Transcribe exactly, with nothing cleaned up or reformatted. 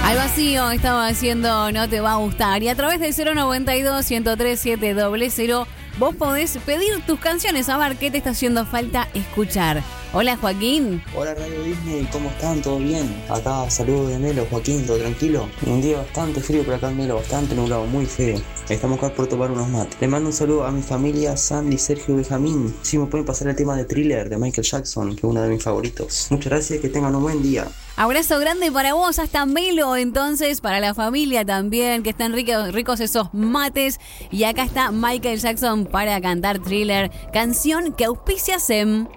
Al vacío estaba haciendo No Te Va a Gustar. Y a través del cero noventa y dos, ciento tres, siete cero cero vos podés pedir tus canciones. A ver qué te está haciendo falta escuchar. Hola, Joaquín. Hola, Radio Disney, ¿cómo están? ¿Todo bien? Acá saludos de Melo, Joaquín, ¿todo tranquilo? Un día bastante frío por acá en Melo, bastante nublado, muy feo. Estamos acá por tomar unos mates. Le mando un saludo a mi familia, Sandy, Sergio y Benjamín. Si me pueden pasar el tema de Thriller de Michael Jackson, que es uno de mis favoritos. Muchas gracias y que tengan un buen día. Abrazo grande para vos, hasta Melo, entonces, para la familia también, que están ricos, ricos esos mates. Y acá está Michael Jackson para cantar Thriller, canción que auspicia SEM.